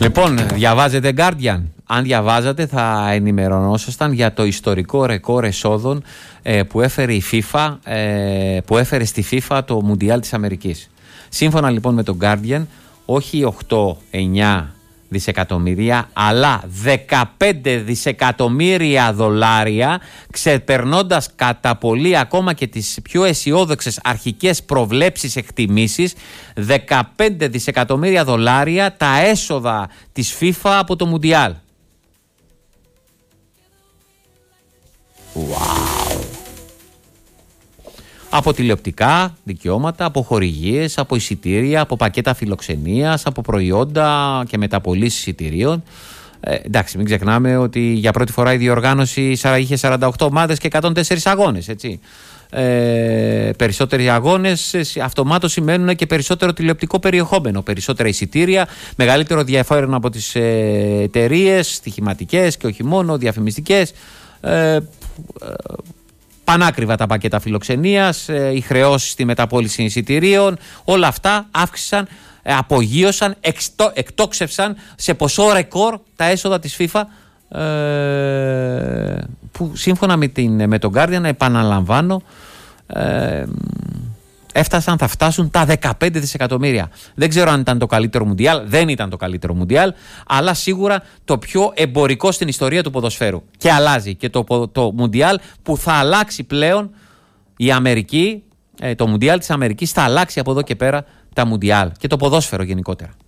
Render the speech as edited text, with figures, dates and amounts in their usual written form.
Λοιπόν, διαβάζετε Guardian. Αν διαβάζατε θα ενημερωνόσασταν για το ιστορικό ρεκόρ εσόδων που έφερε η FIFA, που έφερε στη FIFA το Μουντιάλ της Αμερικής. Σύμφωνα λοιπόν με το Guardian, όχι 8-9 δισεκατομμύρια, αλλά 15 δισεκατομμύρια δολάρια, ξεπερνώντας κατά πολύ ακόμα και τις πιο αισιόδοξες αρχικές προβλέψεις, εκτιμήσεις. 15 δισεκατομμύρια δολάρια τα έσοδα της FIFA από το Μουντιάλ. Wow. Από τηλεοπτικά δικαιώματα, από χορηγίες, από εισιτήρια, από πακέτα φιλοξενίας, από προϊόντα και μεταπωλήσεις εισιτηρίων. Εντάξει, μην ξεχνάμε ότι για πρώτη φορά η διοργάνωση είχε 48 ομάδες και 104 αγώνες, έτσι. Περισσότεροι αγώνες αυτομάτως σημαίνουν και περισσότερο τηλεοπτικό περιεχόμενο, περισσότερα εισιτήρια, μεγαλύτερο ενδιαφέρον από τις εταιρείες, στοιχηματικές και όχι μόνο, διαφημιστικές. Πανάκριβα τα πακέτα φιλοξενίας, οι χρεώσεις στη μεταπώληση εισιτηρίων, όλα αυτά αύξησαν, απογείωσαν, εκτόξευσαν σε ποσό ρεκόρ τα έσοδα της FIFA, που σύμφωνα με τον Guardian, επαναλαμβάνω, θα φτάσουν τα 15 δισεκατομμύρια. Δεν ξέρω αν ήταν το καλύτερο Μουντιάλ, δεν ήταν το καλύτερο Μουντιάλ, αλλά σίγουρα το πιο εμπορικό στην ιστορία του ποδοσφαίρου. Και αλλάζει και το Μουντιάλ που θα αλλάξει πλέον η Αμερική, το Μουντιάλ της Αμερικής θα αλλάξει από εδώ και πέρα τα Μουντιάλ και το ποδόσφαιρο γενικότερα.